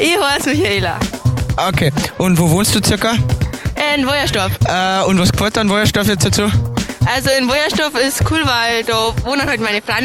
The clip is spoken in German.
Ich heiße Michaela. Okay. Und wo wohnst du circa? In Wojersdorf. Und was gefällt dir an Wojersdorf jetzt dazu? Also in Wojersdorf ist cool, weil da wohnen halt meine Freunde